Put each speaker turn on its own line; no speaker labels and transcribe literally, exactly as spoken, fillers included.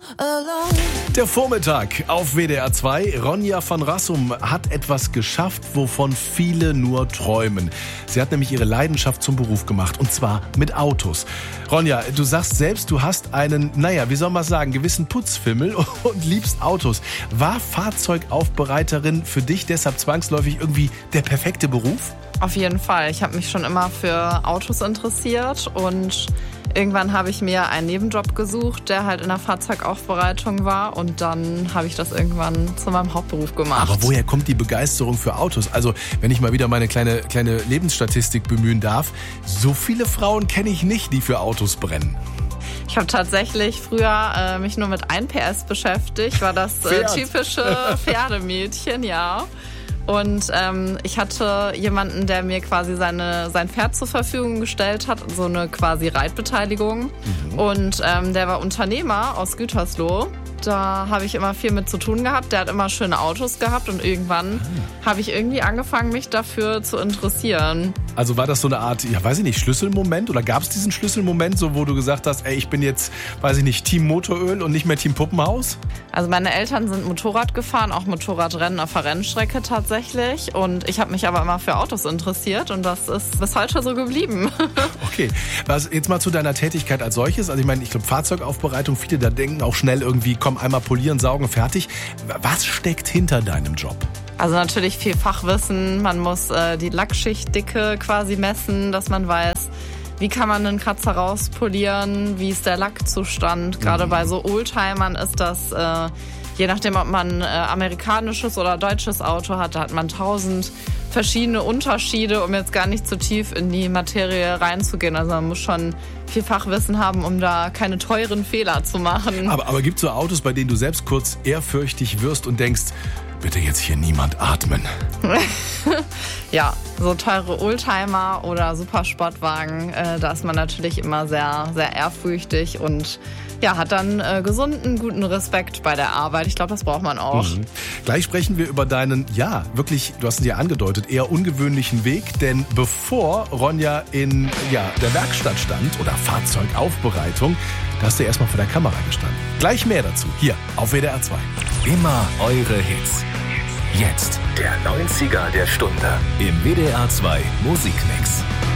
Der Vormittag auf W D R zwei. Ronja von Rassum hat etwas geschafft, wovon viele nur träumen. Sie hat nämlich ihre Leidenschaft zum Beruf gemacht, und zwar mit Autos. Ronja, du sagst selbst, du hast einen, naja, wie soll man sagen, gewissen Putzfimmel und liebst Autos. War Fahrzeugaufbereiterin für dich deshalb zwangsläufig irgendwie der perfekte Beruf?
Auf jeden Fall. Ich habe mich schon immer für Autos interessiert und irgendwann habe ich mir einen Nebenjob gesucht, der halt in der Fahrzeugaufbereitung war, und dann habe ich das irgendwann zu meinem Hauptberuf gemacht.
Aber woher kommt die Begeisterung für Autos? Also, wenn ich mal wieder meine kleine, kleine Lebensstatistik bemühen darf, so viele Frauen kenne ich nicht, die für Autos brennen.
Ich habe tatsächlich früher äh, mich nur mit ein P S beschäftigt, war das äh, typische Pferdemädchen, ja. Und ähm, ich hatte jemanden, der mir quasi seine, sein Pferd zur Verfügung gestellt hat, so eine quasi Reitbeteiligung. Mhm. Und ähm, der war Unternehmer aus Gütersloh. Da habe ich immer viel mit zu tun gehabt. Der hat immer schöne Autos gehabt, und irgendwann ah. habe ich irgendwie angefangen, mich dafür zu interessieren.
Also war das so eine Art, ja, weiß ich nicht, Schlüsselmoment? Oder gab es diesen Schlüsselmoment, so wo du gesagt hast, ey, ich bin jetzt, weiß ich nicht, Team Motoröl und nicht mehr Team Puppenhaus?
Also meine Eltern sind Motorrad gefahren, auch Motorradrennen auf der Rennstrecke tatsächlich. Und ich habe mich aber immer für Autos interessiert, und das ist bis heute so geblieben.
Okay, was, jetzt mal zu deiner Tätigkeit als solches. Also ich meine, ich glaube, Fahrzeugaufbereitung, viele da denken auch schnell irgendwie, komm, einmal polieren, saugen, fertig. Was steckt hinter deinem Job?
Also natürlich viel Fachwissen. Man muss äh, die Lackschichtdicke quasi messen, dass man weiß, wie kann man einen Kratzer rauspolieren, wie ist der Lackzustand. Gerade mhm. bei so Oldtimern ist das, äh, je nachdem, ob man äh, amerikanisches oder deutsches Auto hat, da hat man tausend verschiedene Unterschiede, um jetzt gar nicht zu tief in die Materie reinzugehen. Also man muss schon viel Fachwissen haben, um da keine teuren Fehler zu machen.
Aber, aber gibt es so Autos, bei denen du selbst kurz ehrfürchtig wirst und denkst, bitte jetzt hier niemand atmen?
Ja, so teure Oldtimer oder Supersportwagen, äh, da ist man natürlich immer sehr, sehr ehrfürchtig und ja, hat dann äh, gesunden, guten Respekt bei der Arbeit. Ich glaube, das braucht man auch.
Mhm. Gleich sprechen wir über deinen, ja, wirklich, du hast es ja angedeutet, eher ungewöhnlichen Weg. Denn bevor Ronja in ja, der Werkstatt stand oder Fahrzeugaufbereitung, da hast du erstmal vor der Kamera gestanden. Gleich mehr dazu, hier auf W D R zwei.
Immer eure Hits. Jetzt der neunziger der Stunde im W D R zwei Musikmix.